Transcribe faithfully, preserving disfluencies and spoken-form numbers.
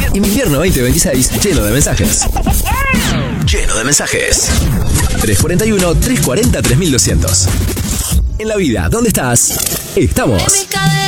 Invierno veinte veintiséis, lleno de mensajes. Lleno de mensajes. tres cuatro uno, tres cuarenta, tres mil doscientos. En la vida, ¿dónde estás? Estamos.